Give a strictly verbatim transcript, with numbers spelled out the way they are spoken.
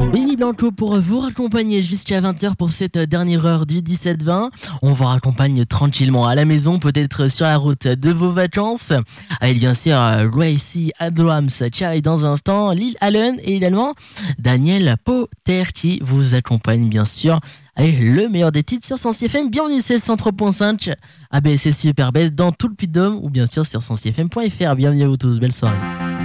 Benny Blanco pour vous raccompagner jusqu'à vingt heures pour cette dernière heure du dix-sept vingt. On vous raccompagne tranquillement à la maison, peut-être sur la route de vos vacances, avec bien sûr Gracie Abrams qui arrive dans un instant, Lil Allen et également Daniel Potter qui vous accompagne bien sûr avec le meilleur des titres sur Sensi F M. Bienvenue, c'est le cent trois point cinq A B C Super Best dans tout le Puy-de-Dôme ou bien sûr sur sensi f m point f r. Bienvenue à vous tous, belle soirée.